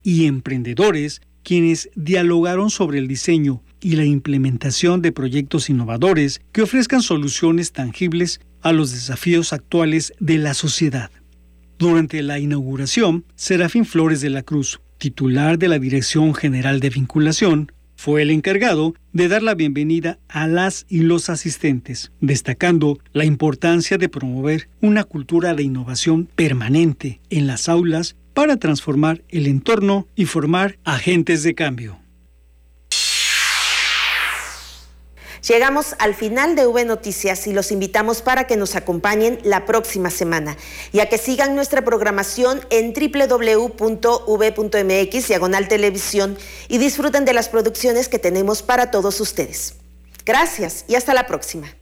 y emprendedores quienes dialogaron sobre el diseño y la implementación de proyectos innovadores que ofrezcan soluciones tangibles a los desafíos actuales de la sociedad. Durante la inauguración, Serafín Flores de la Cruz, titular de la Dirección General de Vinculación, fue el encargado de dar la bienvenida a las y los asistentes, destacando la importancia de promover una cultura de innovación permanente en las aulas para transformar el entorno y formar agentes de cambio. Llegamos al final de V Noticias y los invitamos para que nos acompañen la próxima semana y a que sigan nuestra programación en www.v.mx/televisión y disfruten de las producciones que tenemos para todos ustedes. Gracias y hasta la próxima.